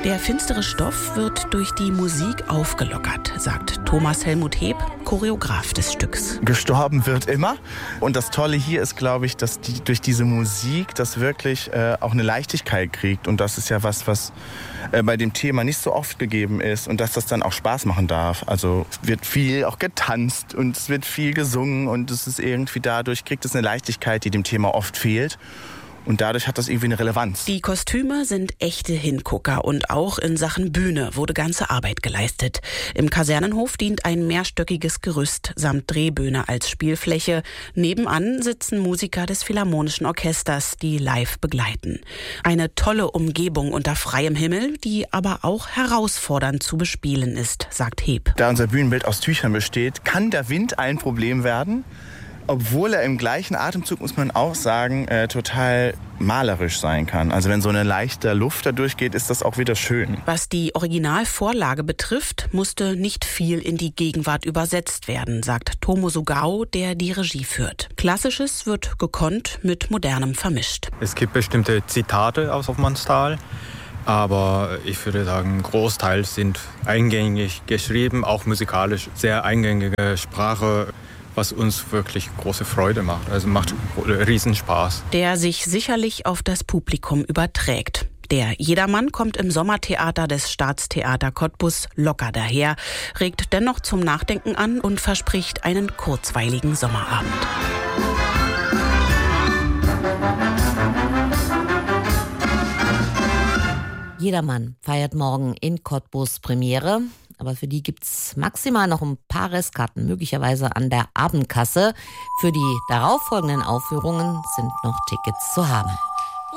Der finstere Stoff wird durch die Musik aufgelockert, sagt Thomas Helmut Heb, Choreograf des Stücks. Gestorben wird immer. Und das Tolle hier ist, glaube ich, dass durch diese Musik das wirklich auch eine Leichtigkeit kriegt. Und das ist ja was bei dem Thema nicht so oft gegeben ist. Und dass das dann auch Spaß machen darf. Also es wird viel auch getanzt und es wird viel gesungen. Und es ist irgendwie dadurch, kriegt es eine Leichtigkeit, die dem Thema oft fehlt. Und dadurch hat das irgendwie eine Relevanz. Die Kostüme sind echte Hingucker und auch in Sachen Bühne wurde ganze Arbeit geleistet. Im Kasernenhof dient ein mehrstöckiges Gerüst samt Drehbühne als Spielfläche. Nebenan sitzen Musiker des Philharmonischen Orchesters, die live begleiten. Eine tolle Umgebung unter freiem Himmel, die aber auch herausfordernd zu bespielen ist, sagt Heb. Da unser Bühnenbild aus Tüchern besteht, kann der Wind ein Problem werden. Obwohl er im gleichen Atemzug, muss man auch sagen, total malerisch sein kann. Also wenn so eine leichte Luft da durchgeht, ist das auch wieder schön. Was die Originalvorlage betrifft, musste nicht viel in die Gegenwart übersetzt werden, sagt Tomo Sugao, der die Regie führt. Klassisches wird gekonnt mit Modernem vermischt. Es gibt bestimmte Zitate aus Hofmannsthal, aber ich würde sagen, Großteil sind eingängig geschrieben, auch musikalisch sehr eingängige Sprache, was uns wirklich große Freude macht. Also macht Riesenspaß. Der sich sicherlich auf das Publikum überträgt. Der Jedermann kommt im Sommertheater des Staatstheater Cottbus locker daher, regt dennoch zum Nachdenken an und verspricht einen kurzweiligen Sommerabend. Jedermann feiert morgen in Cottbus Premiere. Aber für die gibt's maximal noch ein paar Restkarten, möglicherweise an der Abendkasse. Für die darauffolgenden Aufführungen sind noch Tickets zu haben.